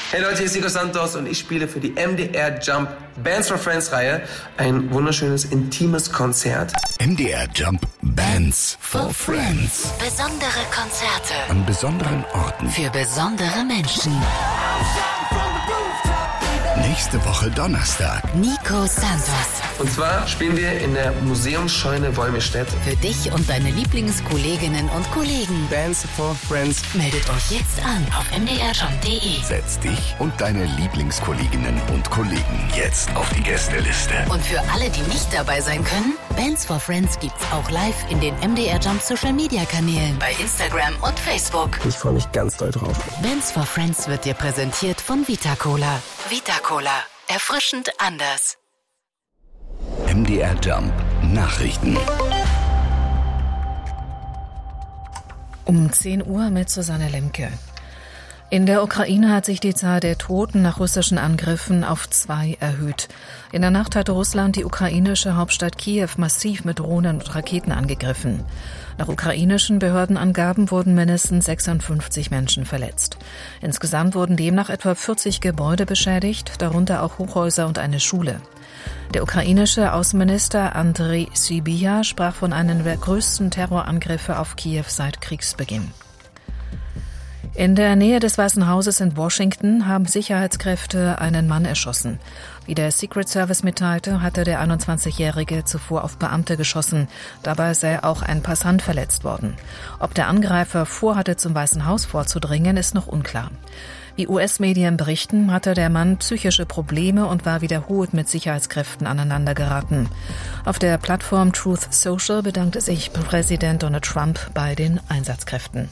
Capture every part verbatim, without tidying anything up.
Hey Leute, hier ist Nico Santos und ich spiele für die M D R Jump Bands for Friends Reihe ein wunderschönes, intimes Konzert. M D R Jump Bands for Friends. Besondere Konzerte an besonderen Orten für besondere Menschen. Nächste Woche Donnerstag. Nico Santos. Und zwar spielen wir in der Museumsscheune Wolmirstedt. Für dich und deine Lieblingskolleginnen und Kollegen. Bands for Friends. Meldet euch jetzt an auf m d r jump punkt d e. Setz dich und deine Lieblingskolleginnen und Kollegen jetzt auf die Gästeliste. Und für alle, die nicht dabei sein können, Bands for Friends gibt's auch live in den M D R Jump Social Media Kanälen bei Instagram und Facebook. Ich freue mich ganz doll drauf. Bands for Friends wird dir präsentiert von Vita Cola. Vita Cola. Erfrischend anders. M D R Jump Nachrichten. Um zehn Uhr mit Susanne Lemke. In der Ukraine hat sich die Zahl der Toten nach russischen Angriffen auf zwei erhöht. In der Nacht hatte Russland die ukrainische Hauptstadt Kiew massiv mit Drohnen und Raketen angegriffen. Nach ukrainischen Behördenangaben wurden mindestens sechsundfünfzig Menschen verletzt. Insgesamt wurden demnach etwa vierzig Gebäude beschädigt, darunter auch Hochhäuser und eine Schule. Der ukrainische Außenminister Andrei Sybiha sprach von einem der größten Terrorangriffe auf Kiew seit Kriegsbeginn. In der Nähe des Weißen Hauses in Washington haben Sicherheitskräfte einen Mann erschossen. Wie der Secret Service mitteilte, hatte der einundzwanzigjährige zuvor auf Beamte geschossen. Dabei sei auch ein Passant verletzt worden. Ob der Angreifer vorhatte, zum Weißen Haus vorzudringen, ist noch unklar. Wie U S-Medien berichten, hatte der Mann psychische Probleme und war wiederholt mit Sicherheitskräften aneinandergeraten. Auf der Plattform Truth Social bedankte sich Präsident Donald Trump bei den Einsatzkräften.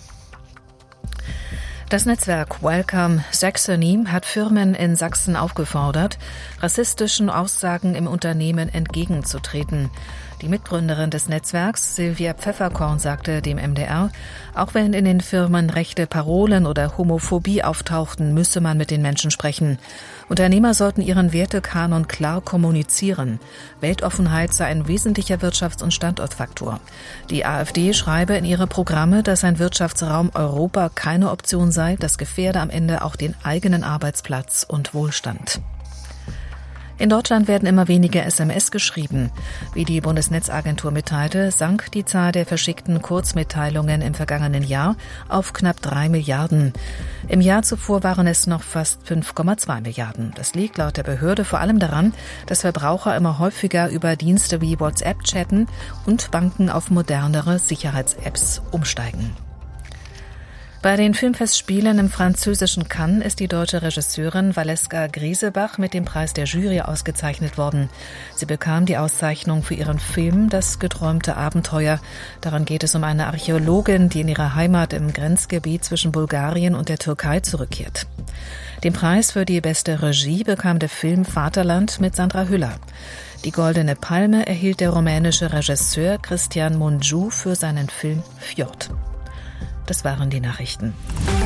Das Netzwerk Welcome Saxony hat Firmen in Sachsen aufgefordert, rassistischen Aussagen im Unternehmen entgegenzutreten. Die Mitgründerin des Netzwerks, Silvia Pfefferkorn, sagte dem M D R, auch wenn in den Firmen rechte Parolen oder Homophobie auftauchten, müsse man mit den Menschen sprechen. Unternehmer sollten ihren Wertekanon klar kommunizieren. Weltoffenheit sei ein wesentlicher Wirtschafts- und Standortfaktor. Die AfD schreibe in ihre Programme, dass ein Wirtschaftsraum Europa keine Option sei, das gefährde am Ende auch den eigenen Arbeitsplatz und Wohlstand. In Deutschland werden immer weniger S M S geschrieben. Wie die Bundesnetzagentur mitteilte, sank die Zahl der verschickten Kurzmitteilungen im vergangenen Jahr auf knapp drei Milliarden. Im Jahr zuvor waren es noch fast fünf Komma zwei Milliarden. Das liegt laut der Behörde vor allem daran, dass Verbraucher immer häufiger über Dienste wie WhatsApp chatten und Banken auf modernere Sicherheits-Apps umsteigen. Bei den Filmfestspielen im französischen Cannes ist die deutsche Regisseurin Valeska Griesebach mit dem Preis der Jury ausgezeichnet worden. Sie bekam die Auszeichnung für ihren Film »Das geträumte Abenteuer«. Daran geht es um eine Archäologin, die in ihre Heimat im Grenzgebiet zwischen Bulgarien und der Türkei zurückkehrt. Den Preis für die beste Regie bekam der Film »Vaterland« mit Sandra Hüller. Die Goldene Palme erhielt der rumänische Regisseur Cristian Mungiu für seinen Film »Fjord«. Das waren die Nachrichten.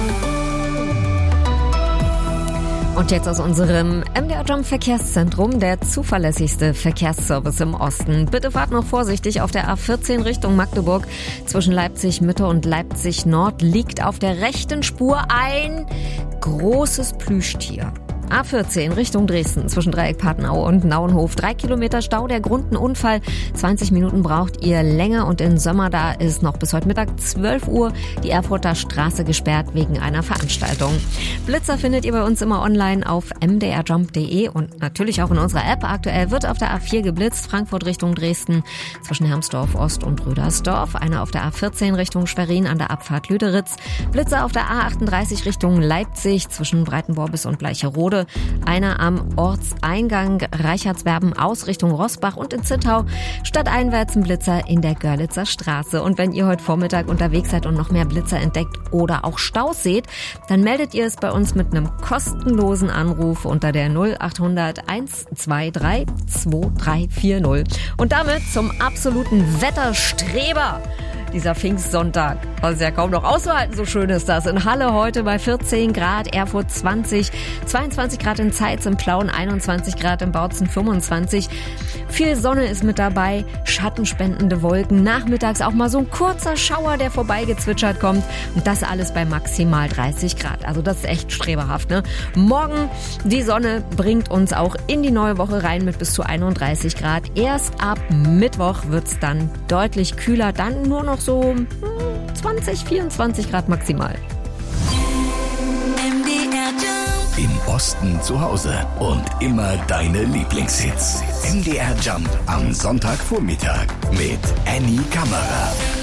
Und jetzt aus unserem M D R Jump Verkehrszentrum, der zuverlässigste Verkehrsservice im Osten. Bitte fahrt noch vorsichtig auf der A vierzehn Richtung Magdeburg. Zwischen Leipzig Mitte und Leipzig Nord liegt auf der rechten Spur ein großes Plüschtier. A vierzehn Richtung Dresden zwischen Dreieck Patenau und Nauenhof. Drei Kilometer Stau, der Grund ein Unfall. zwanzig Minuten braucht ihr länger und in Sommer da ist noch bis heute Mittag zwölf Uhr die Erfurter Straße gesperrt wegen einer Veranstaltung. Blitzer findet ihr bei uns immer online auf m d r jump punkt d e und natürlich auch in unserer App. Aktuell wird auf der A vier geblitzt, Frankfurt Richtung Dresden zwischen Hermsdorf Ost und Rödersdorf. Einer auf der A vierzehn Richtung Schwerin an der Abfahrt Lüderitz. Blitzer auf der A achtunddreißig Richtung Leipzig zwischen Breitenvorbis und Bleicherode. Einer am Ortseingang Reichertswerben aus Richtung Rossbach und in Zittau. Stadteinwärts ein Blitzer in der Görlitzer Straße. Und wenn ihr heute Vormittag unterwegs seid und noch mehr Blitzer entdeckt oder auch Staus seht, dann meldet ihr es bei uns mit einem kostenlosen Anruf unter der null achthundert eins zwei drei zwei drei vier null. Und damit zum absoluten Wetterstreber. dieser Pfingstsonntag. Was ist ja kaum noch auszuhalten, so schön ist das. In Halle heute bei vierzehn Grad, Erfurt zwanzig, zweiundzwanzig Grad in Zeitz, im Plauen einundzwanzig Grad, im Bautzen fünfundzwanzig. Viel Sonne ist mit dabei, schattenspendende Wolken. Nachmittags auch mal so ein kurzer Schauer, der vorbeigezwitschert kommt. Und das alles bei maximal dreißig Grad. Also das ist echt streberhaft, ne? Morgen, die Sonne bringt uns auch in die neue Woche rein mit bis zu einunddreißig Grad. Erst ab Mittwoch wird's dann deutlich kühler. Dann nur noch so zwanzig, vierundzwanzig Grad maximal. Im Osten zu Hause und immer deine Lieblingshits. M D R Jump am Sonntagvormittag mit Annie Kammerer.